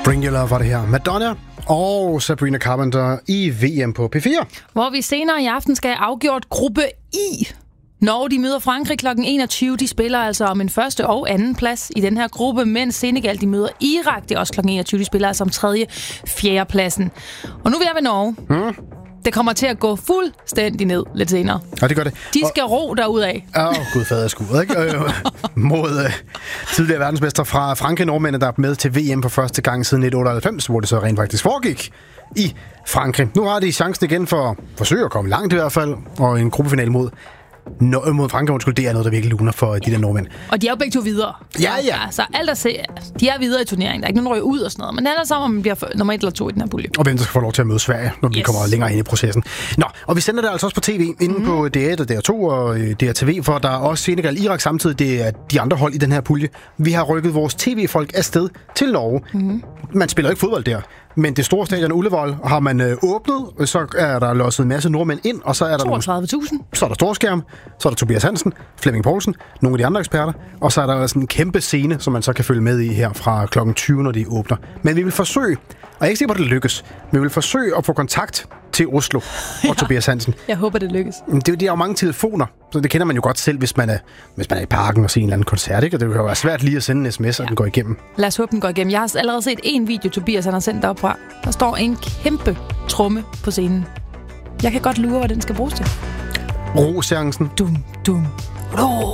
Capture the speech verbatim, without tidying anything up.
Bring Your Love var det her. Madonna og Sabrina Carpenter i V M på P fire. Hvor vi senere i aften skal have afgjort gruppe I. Norge, de møder Frankrig klokken enogtyve. De spiller altså om en første og anden plads i den her gruppe, mens Senegal, de møder Irak. Det er også klokken enogtyve. De spiller altså om tredje, fjerde pladsen. Og nu er vi ved Norge. Mm. Det kommer til at gå fuldstændig ned lidt senere. Ja, det gør det. De skal og... ro derudad. Åh, oh, gud fader skud, ikke? Mod uh, tidligere verdensmester fra Frankrig, nordmændene, der er med til V M for første gang siden nitten otteoghalvfems, hvor det så rent faktisk foregik i Frankrig. Nu har de chancen igen for at forsøge at komme langt i hvert fald, og en gruppefinale mod Nå, mod Frankrig, undskyld, det er noget, der virkelig luner for de der nordmænd. Og de er jo begge to videre. Ja, ja. Så alt at se, de er videre i turneringen. Der er ikke nogen, der ryger ud og sådan noget. Men det er sammen, om man bliver nummer et eller to i den her pulje. Og hvem der skal få lov til at møde Sverige, når yes. vi kommer længere ind i processen. Nå, og vi sender det altså også på tv, inde mm. på D et og D R to og D R T V, for der er også Senegal og Irak samtidig. Det er de andre hold i den her pulje. Vi har rykket vores tv-folk afsted til Norge. Mm. Man spiller ikke fodbold der. Men det store stadion Ullevål har man øh, åbnet, og så er der losset en masse nordmænd ind, og så er der toogtredive tusind. Så er der storskærm, så er der Tobias Hansen, Flemming Poulsen, nogle af de andre eksperter, og så er der sådan en kæmpe scene, som man så kan følge med i her fra klokken tyve, når de åbner. Men vi vil forsøge, og jeg er ikke sikker på, at det lykkes, men vi vil forsøge at få kontakt til Oslo og ja, Tobias Hansen. Jeg håber, det lykkes. Det, det er jo mange telefoner, så det kender man jo godt selv, hvis man er, hvis man er i parken og ser en eller anden koncert, ikke? Og det kan jo være svært lige at sende en sms, og ja. den går igennem. Lad os håbe, den går igennem. Jeg har allerede set en video, Tobias han har sendt derop fra. Der står en kæmpe tromme på scenen. Jeg kan godt lure, hvad den skal bruges til. Ro-seancen. Dum, dum. Ro.